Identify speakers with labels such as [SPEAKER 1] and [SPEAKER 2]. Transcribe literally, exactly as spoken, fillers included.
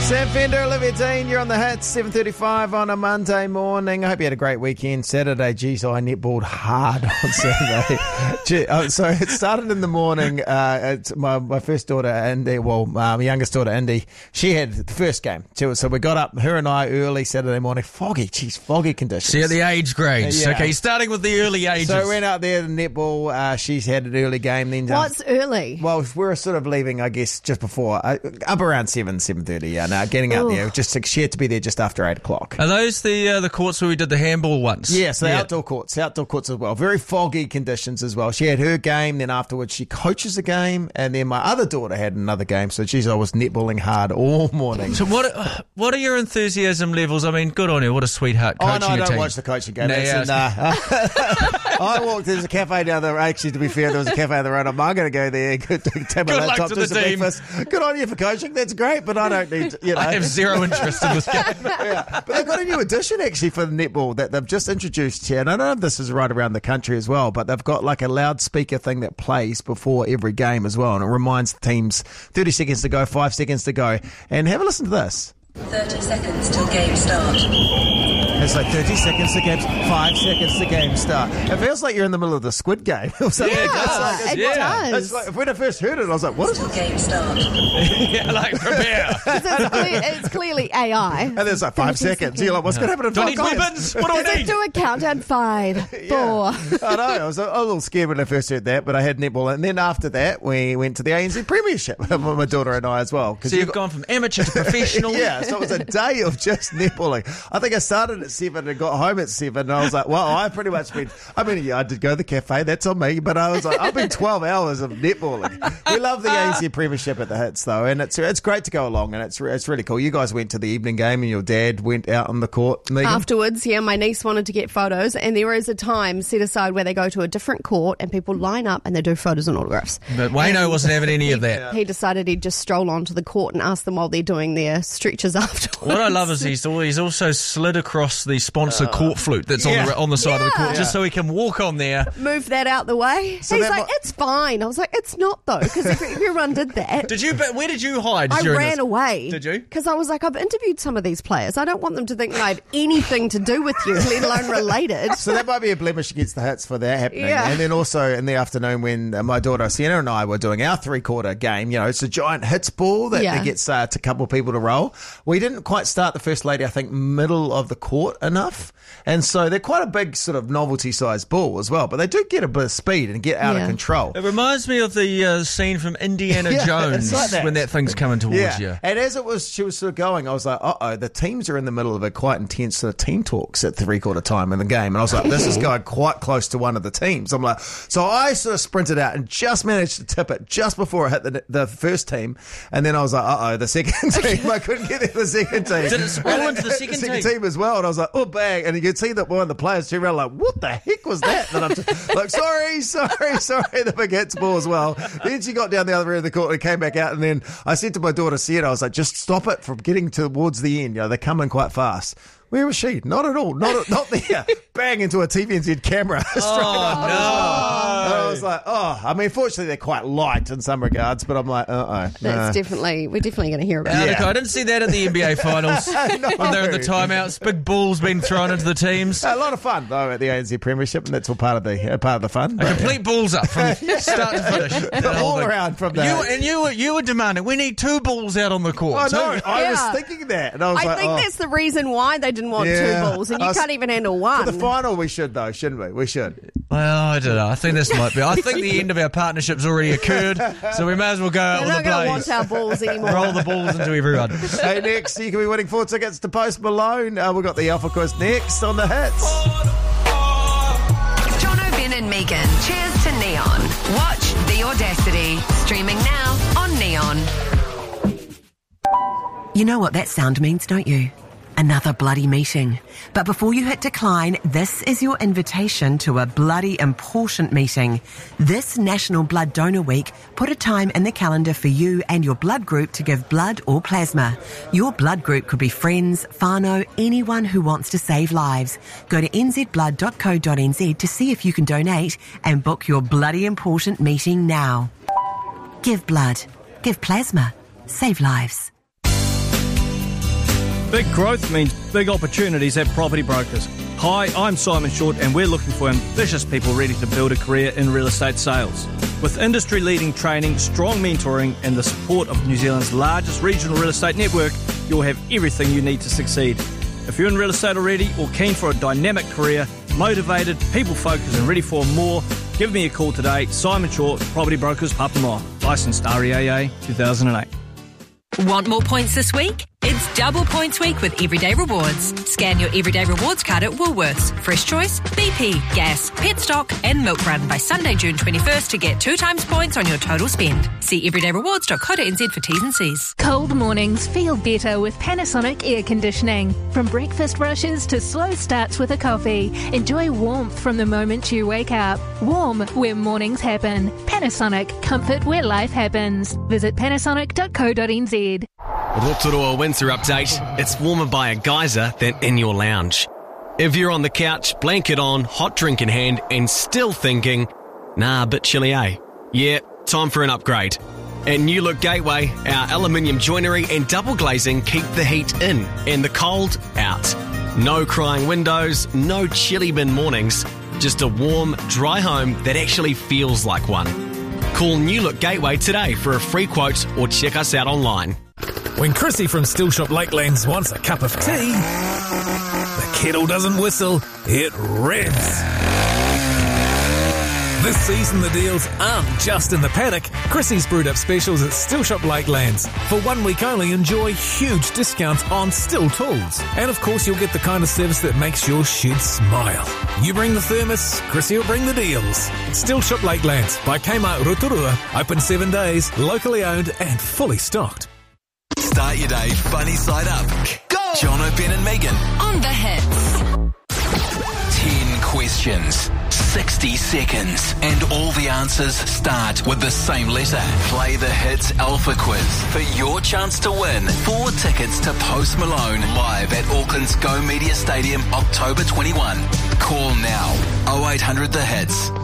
[SPEAKER 1] Sam Fender, Olivia Dean, you're on the hits, seven thirty-five on a Monday morning. I hope you had a great weekend. Saturday, geez, I netballed hard on Saturday. Gee, oh, so it started in the morning. Uh, it's my, my first daughter, Indy, well, uh, my youngest daughter, Indy, she had the first game. So we got up, her and I, early Saturday morning. Foggy, geez, foggy conditions.
[SPEAKER 2] See, at the age grades.
[SPEAKER 1] Yeah.
[SPEAKER 2] Okay, starting with the early ages.
[SPEAKER 1] So we went out there to netball. Uh, she's had an early game. Then
[SPEAKER 3] What's early?
[SPEAKER 1] Well, we're sort of leaving, I guess, just before, uh, up around seven, seven thirty, yeah. No, getting out
[SPEAKER 3] Ooh.
[SPEAKER 1] there. Just to, she had to be there just after eight o'clock.
[SPEAKER 2] Are those the uh, the courts where we did the handball once?
[SPEAKER 1] Yes, the
[SPEAKER 2] yeah.
[SPEAKER 1] outdoor courts, outdoor courts as well. Very foggy conditions as well. She had her game, then afterwards she coaches a game, and then my other daughter had another game. So, geez, I was netballing hard all morning.
[SPEAKER 2] So what uh, what are your enthusiasm levels? I mean, good on you. What a sweetheart coaching
[SPEAKER 1] Oh, no, I
[SPEAKER 2] a
[SPEAKER 1] don't
[SPEAKER 2] team.
[SPEAKER 1] watch the coaching game.
[SPEAKER 2] No,
[SPEAKER 1] That's
[SPEAKER 2] yeah,
[SPEAKER 1] in, uh, I walked, there's a cafe down the road. Actually, to be fair, there was a cafe down the road. I'm going to go there, good, tap my
[SPEAKER 2] Good luck
[SPEAKER 1] laptop,
[SPEAKER 2] to
[SPEAKER 1] do
[SPEAKER 2] the
[SPEAKER 1] some
[SPEAKER 2] team.
[SPEAKER 1] breakfast. Good on you for coaching. That's great, but I don't need, you know.
[SPEAKER 2] I have zero interest in this game.
[SPEAKER 1] Yeah. But they've got a new edition actually for the netball that they've just introduced here. And I don't know if this is right around the country as well, but they've got like a loudspeaker thing that plays before every game as well. And it reminds the teams thirty seconds to go, five seconds to go. And have a listen to this.
[SPEAKER 4] thirty seconds till game start.
[SPEAKER 1] It's like thirty seconds to game, five seconds to game start. It feels like you're in the middle of the Squid Game or something.
[SPEAKER 2] Yeah, it
[SPEAKER 1] It's
[SPEAKER 2] does.
[SPEAKER 1] like- it's-
[SPEAKER 3] it
[SPEAKER 2] yeah.
[SPEAKER 3] does.
[SPEAKER 1] It's like, when I first heard it, I was like, what is
[SPEAKER 4] Till
[SPEAKER 1] it?
[SPEAKER 4] game start.
[SPEAKER 2] Yeah, like prepare.
[SPEAKER 3] it's, cle- it's clearly A I.
[SPEAKER 1] And there's like five
[SPEAKER 3] thirty
[SPEAKER 1] seconds. You're like, what's going to happen in
[SPEAKER 2] Do I
[SPEAKER 1] five
[SPEAKER 2] need
[SPEAKER 1] seconds?
[SPEAKER 2] weapons? What do I
[SPEAKER 3] Does it
[SPEAKER 2] need?
[SPEAKER 3] do a countdown? Five, four.
[SPEAKER 1] I know. I was a, a little scared when I first heard that, but I had netball. And then after that, we went to the A N Z Premiership, my daughter and I as well.
[SPEAKER 2] So you've gone from amateur to professional.
[SPEAKER 1] Yeah, so it was a day of just netballing. I think I started at seven and got home at seven, and I was like, well, I've pretty much been, I mean, yeah, I did go to the cafe, that's on me, but I was like, I've been twelve hours of netballing. We love the A N Z Premiership at the Hits, though, and it's it's great to go along, and it's it's really cool. You guys went to the evening game, and your dad went out on the court, Megan?
[SPEAKER 3] Afterwards, yeah, my niece wanted to get photos, and there is a time set aside where they go to a different court and people line up and they do photos and autographs.
[SPEAKER 2] But Wayno wasn't having any of that.
[SPEAKER 3] He decided he'd just stroll onto the court and ask them while they're doing their stretches afterwards.
[SPEAKER 2] What I love is he's al- he's also slid across the sponsor court flute that's on
[SPEAKER 1] yeah.
[SPEAKER 2] the on the side of the court,
[SPEAKER 3] Yeah.
[SPEAKER 2] just so he can walk on there.
[SPEAKER 3] Move that out the way.
[SPEAKER 1] So
[SPEAKER 3] He's
[SPEAKER 1] that
[SPEAKER 3] like,
[SPEAKER 1] mi-
[SPEAKER 3] it's fine. I was like, it's not though, because if everyone did that.
[SPEAKER 2] Did you? But where did you hide?
[SPEAKER 3] I
[SPEAKER 2] during
[SPEAKER 3] ran
[SPEAKER 2] this?
[SPEAKER 3] away.
[SPEAKER 2] Did you?
[SPEAKER 3] Because I was like, I've interviewed some of these players. I don't want them to think that I have anything to do with you, let alone related.
[SPEAKER 1] So that might be a blemish against the Hits for that happening.
[SPEAKER 3] Yeah.
[SPEAKER 1] And then also in the afternoon when uh, my daughter Sienna and I were doing our three-quarter game, you know, it's a giant hits ball that,
[SPEAKER 3] Yeah.
[SPEAKER 1] that gets uh, to a couple of people to roll. We didn't quite start the first lady, I think, middle of the court enough. And so they're quite a big sort of novelty-sized ball as well. But they do get a bit of speed and get out
[SPEAKER 3] Yeah.
[SPEAKER 1] of control.
[SPEAKER 2] It reminds me of the uh, scene from Indiana
[SPEAKER 1] Yeah,
[SPEAKER 2] Jones
[SPEAKER 1] it's like that.
[SPEAKER 2] when that thing's coming towards
[SPEAKER 1] Yeah,
[SPEAKER 2] you.
[SPEAKER 1] and as it was, she was sort of going, I was like, uh-oh, the teams are in the middle of a quite intense sort of team talks at three-quarter time in the game. And I was like, this is going quite close to one of the teams. I'm like, so I sort of sprinted out and just managed to tip it just before I hit the, the first team. And then I was like, uh-oh, the second team. I couldn't get there for the second team.
[SPEAKER 2] Did it sprawl
[SPEAKER 1] And
[SPEAKER 2] into the second team?
[SPEAKER 1] team as well. And I was like, oh, bang. And you could see that one of the players turned around like, what the heck was that? And I'm just like, sorry, sorry, sorry. The big hits ball as well. Then she got down the other end of the court and came back out. And then I said to my daughter, Sienna, I was like, just stop it from getting towards the end. You know, they're coming quite fast. Where was she? Not at all. Not not there. Bang into a T V N Z camera. Straight up as well. And I was like, oh. I mean, fortunately, they're quite light in some regards, but I'm like, uh-oh.
[SPEAKER 3] That's
[SPEAKER 1] nah.
[SPEAKER 3] definitely, we're definitely going to hear about
[SPEAKER 2] Yeah.
[SPEAKER 3] it.
[SPEAKER 2] Look, I didn't see that at the N B A finals when they're in the timeouts. Big balls being thrown into the teams.
[SPEAKER 1] A lot of fun, though, at the A N Z Premiership, and that's all part of the uh, part of the fun.
[SPEAKER 2] A
[SPEAKER 1] But,
[SPEAKER 2] complete balls up from start to finish. That whole
[SPEAKER 1] all
[SPEAKER 2] thing.
[SPEAKER 1] around from that.
[SPEAKER 2] You, and you were, you were demanding, we need two balls out on the court.
[SPEAKER 1] I
[SPEAKER 2] So-
[SPEAKER 1] know. I
[SPEAKER 3] Yeah.
[SPEAKER 1] was thinking that, and I was
[SPEAKER 3] I
[SPEAKER 1] like,
[SPEAKER 3] think
[SPEAKER 1] oh.
[SPEAKER 3] that's the reason why they didn't want
[SPEAKER 1] Yeah.
[SPEAKER 3] two balls, and you
[SPEAKER 1] I was-
[SPEAKER 3] can't even handle one.
[SPEAKER 1] For the final, we should, though, shouldn't we? We should.
[SPEAKER 2] Well, I don't know. I think this might be. I think the end of our partnership's already occurred, so we may as well go out
[SPEAKER 3] They're
[SPEAKER 2] with
[SPEAKER 3] not
[SPEAKER 2] a
[SPEAKER 3] going to
[SPEAKER 2] blaze.
[SPEAKER 3] want our balls anymore.
[SPEAKER 2] Roll the balls into everyone.
[SPEAKER 1] Hey, next, you can be winning four tickets to Post Malone. Uh, we've got the Alpha Quiz next on the Hits.
[SPEAKER 5] Jono, Ben and Megan. Cheers to Neon. Watch The Audacity. Streaming now on Neon. You know what that sound means, don't you? Another bloody meeting. But before you hit decline, this is your invitation to a bloody important meeting. This National Blood Donor Week, put a time in the calendar for you and your blood group to give blood or plasma. Your blood group could be friends, whānau, anyone who wants to save lives. Go to n z blood dot co dot n z to see if you can donate and book your bloody important meeting now. Give blood. Give plasma. Save lives.
[SPEAKER 6] Big growth means big opportunities at Property Brokers. Hi, I'm Simon Short and we're looking for ambitious people ready to build a career in real estate sales. With industry-leading training, strong mentoring and the support of New Zealand's largest regional real estate network, you'll have everything you need to succeed. If you're in real estate already or keen for a dynamic career, motivated, people-focused and ready for more, give me a call today. Simon Short, Property Brokers, Papamoa. Licensed R E A A two thousand eight.
[SPEAKER 7] Want more points this week? It's double points week with Everyday Rewards. Scan your Everyday Rewards card at Woolworths, Fresh Choice, B P, Gas, Petstock and Milk Run by Sunday, June twenty-first to get two times points on your total spend. See everyday rewards dot co dot n z for T's and C's.
[SPEAKER 8] Cold mornings feel better with Panasonic air conditioning. From breakfast rushes to slow starts with a coffee, enjoy warmth from the moment you wake up. Warm where mornings happen. Panasonic, comfort where life happens. Visit panasonic dot co dot n z.
[SPEAKER 9] Rotorua Winter Update. It's warmer by a geyser than in your lounge. If you're on the couch, blanket on, hot drink in hand, and still thinking, nah, a bit chilly, eh? Yeah, time for an upgrade. At New Look Gateway, our aluminium joinery and double glazing keep the heat in and the cold out. No crying windows, no chilly bin mornings, just a warm, dry home that actually feels like one. Call New Look Gateway today for a free quote or check us out online.
[SPEAKER 10] When Chrissy from Still Shop Lakelands wants a cup of tea, the kettle doesn't whistle, it revs. This season the deals aren't just in the paddock. Chrissy's brewed up specials at Still Shop Lakelands. For one week only, enjoy huge discounts on Still tools. And of course you'll get the kind of service that makes your shed smile. You bring the thermos, Chrissy will bring the deals. Still Shop Lakelands by Kmart Rotorua. Open seven days, locally owned and fully stocked.
[SPEAKER 11] Start your day funny side up. Go! Jono, Ben and Megan.
[SPEAKER 7] On the hits.
[SPEAKER 11] Ten questions, sixty seconds, and all the answers start with the same letter. Play the Hits Alpha Quiz for your chance to win four tickets to Post Malone live at Auckland's Go Media Stadium, October twenty-first. Call now, oh eight hundred the hits.